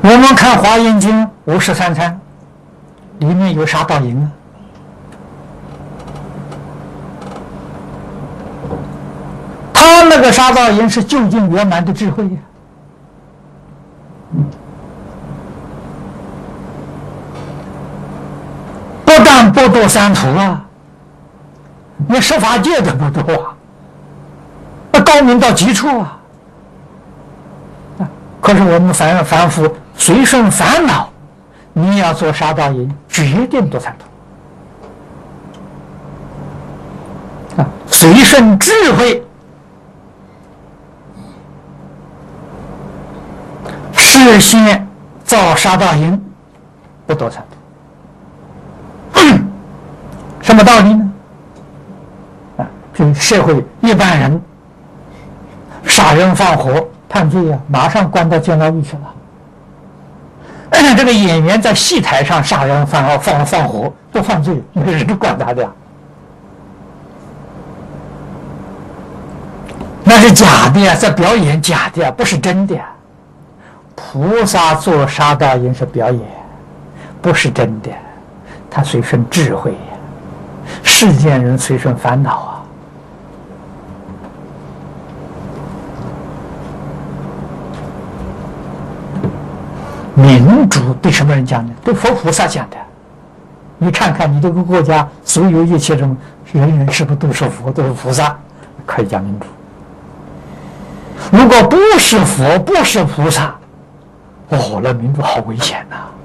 我们看《华严经》53参，里面有杀盗淫啊。他那个杀盗淫是究竟圆满的智慧呀。不但不堕三途啊，连十法界都不堕啊，那高明到极处啊。可是我们凡夫随顺烦恼，你要做杀盗淫，决定堕三途啊。随顺智慧，事先造杀盗淫，不堕三途。什么道理呢？啊，就社会一般人杀人放火判罪啊，马上关到监牢狱去了。这个演员在戏台上杀人放火不犯罪，没人管他的，那是假的呀，在表演假的呀，不是真的呀。菩萨做杀盗淫是表演，不是真的，他随顺智慧呀。世间人随顺烦恼啊。民主对什么人讲的？对佛菩萨讲的。你看看你这个国家所有一切人，人人是不是都是佛，都是菩萨？可以讲民主。如果不是佛，不是菩萨，哦，那民主好危险呐。